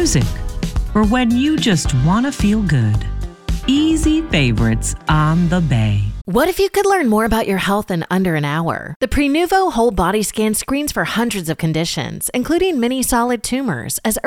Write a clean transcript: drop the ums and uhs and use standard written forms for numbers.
music, or when you just want to feel good. Easy favorites on the Bay. What if you could learn more about your health in under an hour? The Prenuvo Whole Body Scan screens for hundreds of conditions, including many solid tumors, as